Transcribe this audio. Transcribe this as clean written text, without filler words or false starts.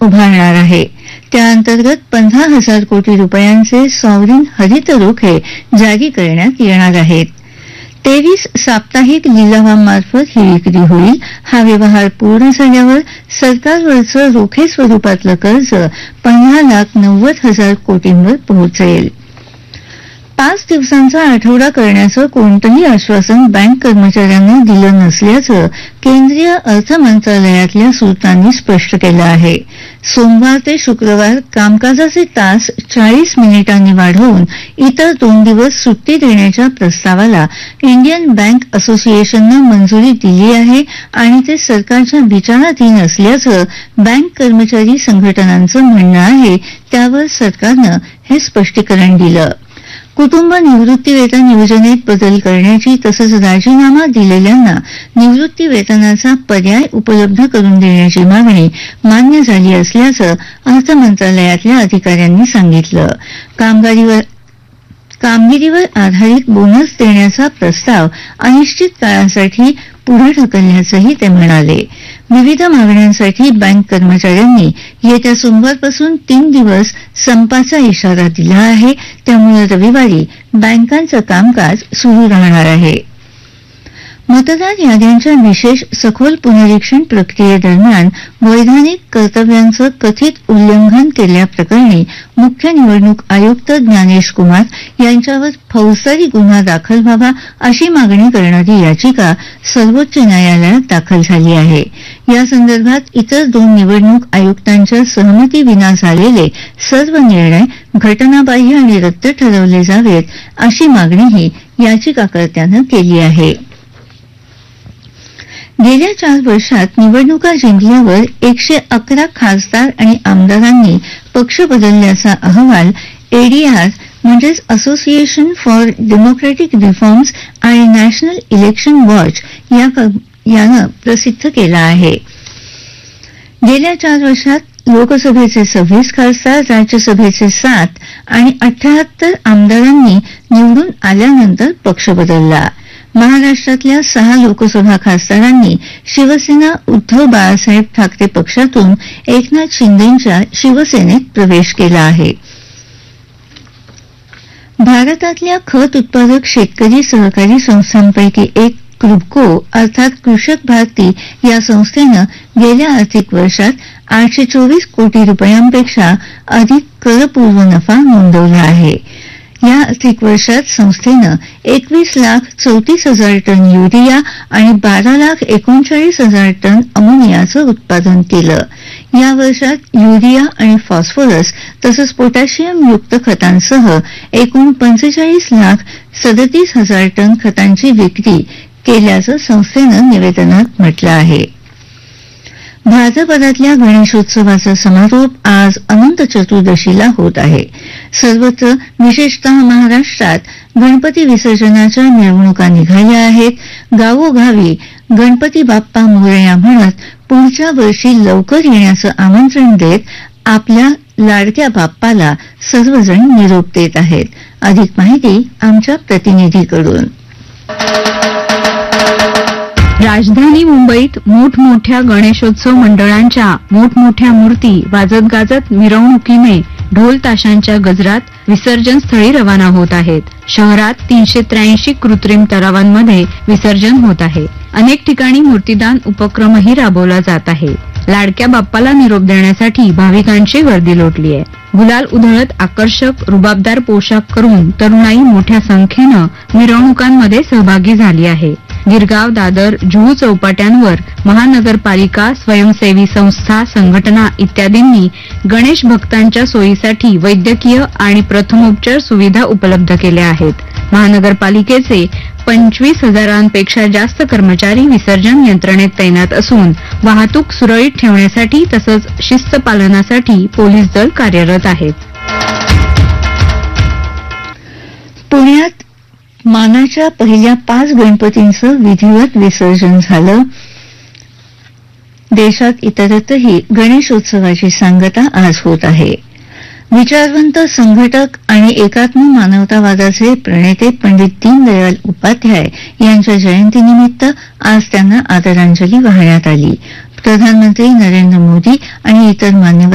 उभारणार आहे. त्या अंतर्गत 15,000 कोटी रुपयांचे सॉव्हरीन हरित रोखे जारी करण्यात येणार आहेत. 23 साप्ताहिक लिलावांमार्फत ही विक्री होईल. हा व्यवहार पूर्ण झाल्यावर सरकारवरचं रोखे स्वरूपातलं कर्ज 15,90,000 कोटींवर पोहोचेल. 5 दिवसांचा आठवडा करण्याचं कोणतंही आश्वासन बँक कर्मचाऱ्यांना दिलं नसल्याचं केंद्रीय अर्थ मंत्रालयातल्या सूत्रांनी स्पष्ट केलं आहे. सोमवार ते शुक्रवार कामकाजाचे तास 40 मिनिटांनी वाढवून इतर 2 दिवस सुट्टी देण्याच्या प्रस्तावाला इंडियन बँक असोसिएशननं मंजुरी दिली आहे आणि ते सरकारच्या विचाराधीन असल्याचं बँक कर्मचारी संघटनांचं म्हणणं आहे. त्यावर सरकारनं हे स्पष्टीकरण दिलं. कुटुंब निवृत्ती वेतन योजनेत बदल करण्याची तसंच राजीनामा दिलेल्यांना निवृत्ती वेतनाचा पर्याय उपलब्ध करून देण्याची मागणी मान्य झाली असल्याचं अर्थ मंत्रालयातल्या अधिकाऱ्यांनी सांगितलं. कामगिरीवर आधारित बोनस देण्याचा प्रस्ताव अनिश्चित काळासाठी पुढे ढकलल्याचंही ते म्हणाले. विविध मागण्यांसाठी बँक कर्मचाऱ्यांनी येत्या सोमवारपासून 3 दिवस संपाचा इशारा दिला आहे. त्यामुळे रविवारी बँकांचं कामकाज सुरू राहणार आहे. मतदार याद्यांच्या विशेष सखोल पुनरीक्षण प्रक्रियेदरम्यान वैधानिक कर्तव्यांचं कथित उल्लंघन केल्याप्रकरणी मुख्य निवडणूक आयुक्त ज्ञानेश कुमार यांच्यावर फौजदारी गुन्हा दाखल व्हावा अशी मागणी करणारी याचिका सर्वोच्च न्यायालयात दाखल झाली आहे. या संदर्भात इतर 2 निवडणूक आयुक्तांच्या सहमतीविना झालेले सर्व निर्णय घटनाबाह्य आणि रद्द ठरवले जावेत अशी मागणीही याचिकाकर्त्यानं केली आहे. गेल्या 4 वर्षात निवडणुका जिंकल्यावर 111 खासदार आणि आमदारांनी पक्ष बदलल्याचा अहवाल एडीआर म्हणजेच असोसिएशन फॉर डेमोक्रॅटिक रिफॉर्म्स आणि नॅशनल इलेक्शन वॉच यानं प्रसिद्ध केला आहे. गेल्या 4 वर्षात लोकसभेचे 26 खासदार, राज्यसभेचे 7 आणि 78 आमदारांनी निवडून आल्यानंतर पक्ष बदलला. महाराष्ट्रातल्या 6 लोकसभा खासदारांनी शिवसेना उद्धव बाळासाहेब ठाकरे पक्षातून एकनाथ शिंदेंच्या शिवसेनेत प्रवेश केला आहे. भारतातल्या खत उत्पादक शेतकरी सहकारी संस्थांपैकी एक क्रुडको अर्थात कृषक भारती या संस्थेनं गेल्या आर्थिक वर्षात 824 कोटी रुपयांपेक्षा अधिक करपूर्व नफा नोंदवला आहे. या आर्थिक वर्षात संस्थेनं 21,34,000 टन युरिया आणि 12,39,000 टन अमोनियाचं उत्पादन केलं. या वर्षात युरिया आणि फॉस्फरस तसंच पोटॅशियम युक्त खतांसह एकूण 45,37,000 टन खतांची विक्री केल्याचं संस्थेनं निवेदनात म्हटलं आहे. भाद्रपदातल्या गणेशोत्सवाचा समारोप आज अनंत चतुर्दशीला होत आहे. सर्वत्र विशेषतः महाराष्ट्रात गणपती विसर्जनाच्या मिरवणुका निघाल्या आहेत. गावोगावी गणपती बाप्पा मोरया म्हणत पुढच्या वर्षी लवकर येण्याचं आमंत्रण देत आपल्या लाडक्या बाप्पाला सर्वजण निरोप देत आहेत. अधिक माहिती आमच्या प्रतिनिधीकडून. राजधानी मुंबईत मोठमोठ्या गणेशोत्सव मंडळांच्या मोठमोठ्या मूर्ती वाजत गाजत मिरवणुकीने ढोल ताशांच्या गजरात विसर्जन स्थळी रवाना होत आहेत. शहरात 383 कृत्रिम तलावांमध्ये विसर्जन होत आहे. अनेक ठिकाणी मूर्तीदान उपक्रमही राबवला जात आहे. लाडक्या बाप्पाला निरोप देण्यासाठी भाविकांची गर्दी लोटली आहे. गुलाल उधळत आकर्षक रुबाबदार पोशाख करून तरुणाई मोठ्या संख्येनं मिरवणुकांमध्ये सहभागी झाली आहे. गिरगाव, दादर, जुहू चौपाट्यांवर महानगरपालिका, स्वयंसेवी संस्था, संघटना इत्यादींनी गणेश भक्तांच्या सोयीसाठी वैद्यकीय आणि प्रथमोपचार सुविधा उपलब्ध केल्या आहेत. महानगरपालिकेचे 25,000पेक्षा जास्त कर्मचारी विसर्जन यंत्रणेत तैनात असून वाहतूक सुरळीत ठेवण्यासाठी तसंच शिस्त पालनासाठी पोलीस दल कार्यरत आहेत. पुण्यात मानाच्या पहिल्या 5 गणपतींचं विधिवत विसर्जन झालं. देशात इतरत्रही गणेशोत्सवाची सांगता आज होत आहे. विचारवंत, संघटक आणि एकात्म मानवतावादाचे प्रणेते पंडित दीनदयाल उपाध्याय यांच्या जयंतीनिमित्त आज त्यांना आदरांजली वाहण्यात आली. प्रधानमंत्री नरेंद्र मोदी आणि इतर मान्यवर